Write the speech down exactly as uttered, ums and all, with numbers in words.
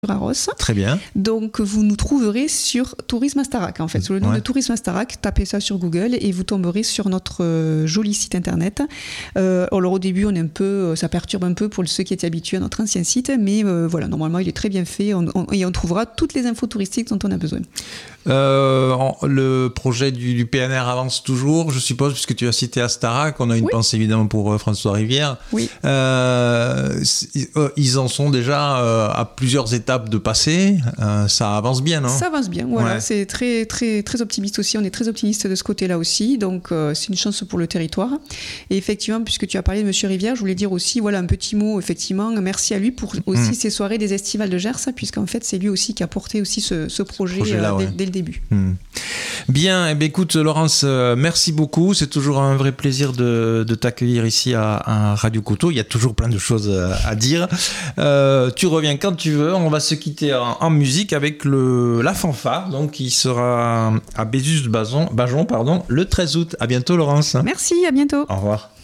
Arros. Très bien. Donc vous nous trouverez sur Tourisme Astarac, en fait, sous le nom ouais. de Tourisme Astarac. Tapez ça sur Google et vous tomberez sur notre euh, joli site internet. Euh, alors au début, on est un peu, ça perturbe un peu pour ceux qui étaient habitués à notre ancien site, mais euh, voilà, normalement il est très bien fait on, on, et on trouvera toutes les infos touristiques dont on a besoin. Euh, le projet du, du P N R avance toujours, je suppose, puisque tu as cité Astarac. On a une oui. pensée évidemment pour euh, François Rivière. Oui. Euh, ils en sont déjà euh, à plusieurs étapes de passer. Euh, ça avance bien, non ? Ça avance bien, voilà. Ouais. C'est très, très, très optimiste aussi. On est très optimiste de ce côté-là aussi. Donc, euh, c'est une chance pour le territoire. Et effectivement, puisque tu as parlé de M. Rivière, je voulais dire aussi, voilà, un petit mot, effectivement. Merci à lui pour aussi mmh. ces soirées des estivales de Gers, puisqu'en fait, c'est lui aussi qui a porté aussi ce, ce projet, projet là, euh, dès, ouais. dès le début. Mmh. Bien, eh bien, écoute, Laurence, euh, merci beaucoup. C'est toujours un vrai plaisir de, de t'accueillir ici à, à Radio Coteau. Il y a toujours plein de choses à, à dire. Euh, tu reviens quand tu veux. On va se quitter en, en musique avec le, la fanfare, donc qui sera à Bézus-Bajon, pardon, le treize août. À bientôt, Laurence. Merci, à bientôt. Au revoir.